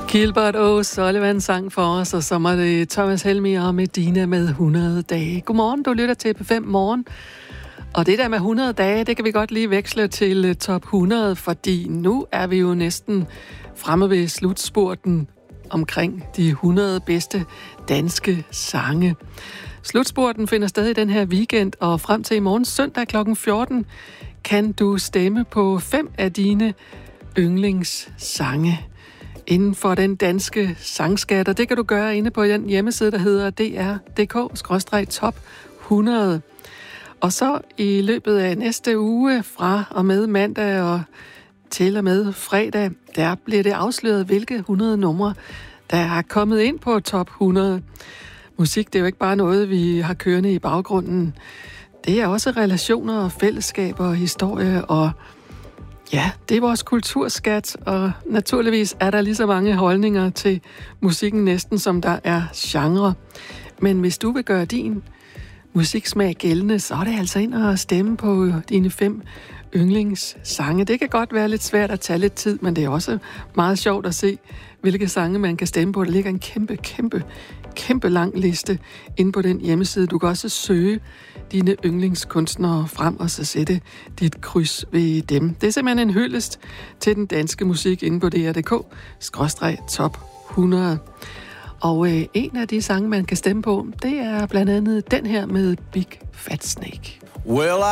Gilbert O'Sullivan sang for os, og så var det Thomas Helmig og Medina med 100 dage. Godmorgen, du lytter til P5 Morgen. Og det der med 100 dage, det kan vi godt lige veksle til top 100, fordi nu er vi jo næsten fremme ved slutspurten omkring de 100 bedste danske sange. Slutspurten finder sted i den her weekend, og frem til i morgen søndag kl. 14 kan du stemme på 5 af dine yndlingssange inden for den danske sangskat, og det kan du gøre inde på den hjemmeside, der hedder dr.dk/top 100. Og så i løbet af næste uge, fra og med mandag og til og med fredag, der bliver det afsløret, hvilke 100 numre, der er kommet ind på top 100. Musik, det er jo ikke bare noget, vi har kørende i baggrunden. Det er også relationer og fællesskaber og historie, og ja, det er vores kulturskat, og naturligvis er der lige så mange holdninger til musikken næsten, som der er genre. Men hvis du vil gøre din musiksmag gældende, så er det altså ind og stemme på dine 5 yndlingssange. Det kan godt være lidt svært at tage lidt tid, men det er også meget sjovt at se, hvilke sange man kan stemme på. Der ligger en kæmpe lang liste inde på den hjemmeside. Du kan også søge dine yndlingskunstnere frem og så sætte dit kryds ved dem. Det er simpelthen en hyldest til den danske musik inde på dr.dk/top 100. Og en af de sange, man kan stemme på, det er blandt andet den her med Big Fat Snake. Well,